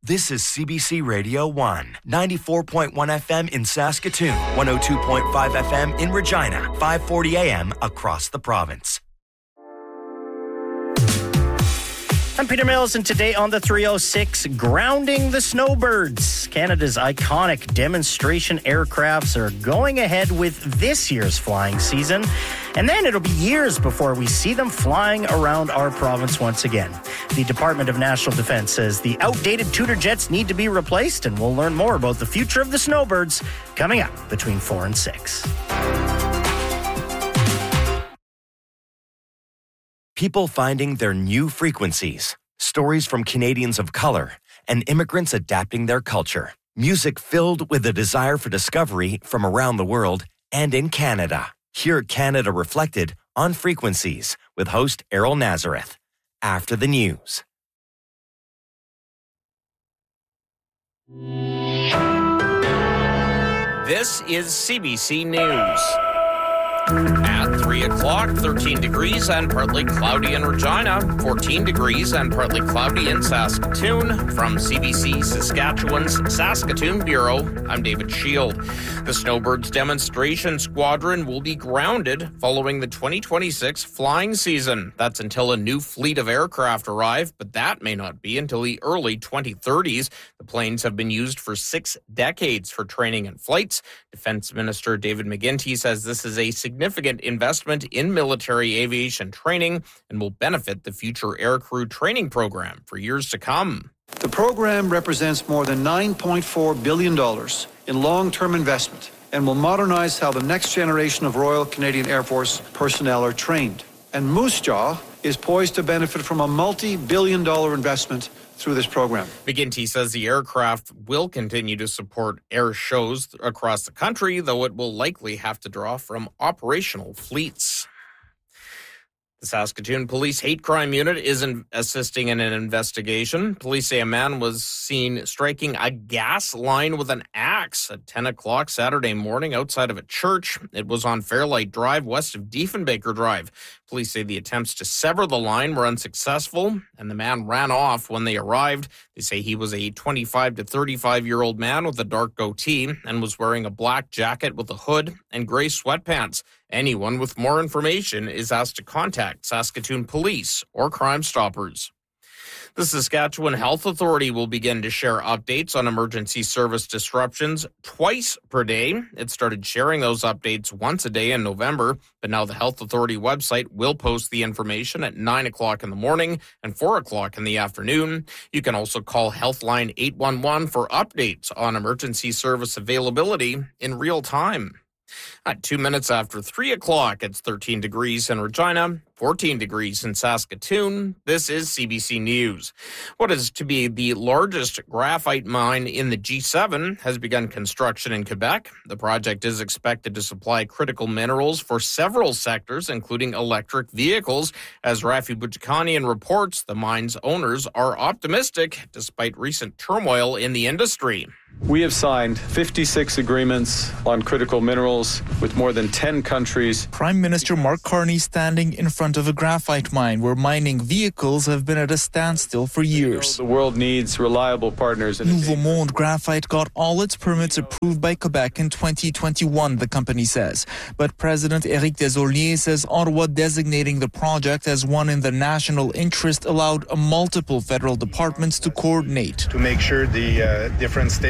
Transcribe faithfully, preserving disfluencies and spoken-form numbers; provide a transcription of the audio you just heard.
This is C B C Radio one, ninety-four point one F M in Saskatoon, one oh two point five F M in Regina, five forty A M across the province. I'm Peter Mills, and today on the three oh six, grounding the snowbirds. Canada's iconic demonstration aircrafts are going ahead with this year's flying season, and then it'll be years before we see them flying around our province once again. The Department of National Defence says the outdated Tudor jets need to be replaced, and we'll learn more about the future of the snowbirds coming up between four and six. People finding their new frequencies, stories from Canadians of color, and immigrants adapting their culture. Music filled with a desire for discovery from around the world and in Canada. Hear Canada Reflected on Frequencies with host Errol Nazareth. After the news. This is C B C News. At three o'clock, thirteen degrees and partly cloudy in Regina, fourteen degrees and partly cloudy in Saskatoon. From C B C Saskatchewan's Saskatoon Bureau, I'm David Shield. The Snowbirds demonstration squadron will be grounded following the twenty twenty-six flying season. That's until a new fleet of aircraft arrive, but that may not be until the early twenty thirties. The planes have been used for six decades for training and flights. Defense Minister David McGuinty says this is a significant investment in military aviation training and will benefit the future aircrew training program for years to come. The program represents more than nine point four billion dollars in long-term investment and will modernize how the next generation of Royal Canadian Air Force personnel are trained. And Moose Jaw is poised to benefit from a multi-billion dollar investment through this program. McGuinty says the aircraft will continue to support air shows across the country, though it will likely have to draw from operational fleets. The Saskatoon Police Hate Crime Unit is in, assisting in an investigation. Police say a man was seen striking a gas line with an axe at ten o'clock Saturday morning outside of a church. It was on Fairlight Drive, west of Diefenbaker Drive. Police say the attempts to sever the line were unsuccessful, and the man ran off when they arrived. They say he was a twenty-five to thirty-five-year-old man with a dark goatee and was wearing a black jacket with a hood and gray sweatpants. Anyone with more information is asked to contact Saskatoon Police or Crime Stoppers. The Saskatchewan Health Authority will begin to share updates on emergency service disruptions twice per day. It started sharing those updates once a day in November, but now the Health Authority website will post the information at nine o'clock in the morning and four o'clock in the afternoon. You can also call Healthline eight one one for updates on emergency service availability in real time. At two minutes after three o'clock, it's thirteen degrees in Regina, fourteen degrees in Saskatoon. This is C B C News. What is to be the largest graphite mine in the G seven has begun construction in Quebec. The project is expected to supply critical minerals for several sectors, including electric vehicles. As Rafi Bouchikanian reports, the mine's owners are optimistic despite recent turmoil in the industry. We have signed fifty-six agreements on critical minerals with more than ten countries. Prime Minister Mark Carney standing in front of a graphite mine where mining vehicles have been at a standstill for years. The world needs reliable partners. Nouveau Monde Graphite got all its permits approved by Quebec in twenty twenty-one, the company says. But President Éric Desaulniers says Ottawa designating the project as one in the national interest allowed multiple federal departments to coordinate. To make sure the uh, different states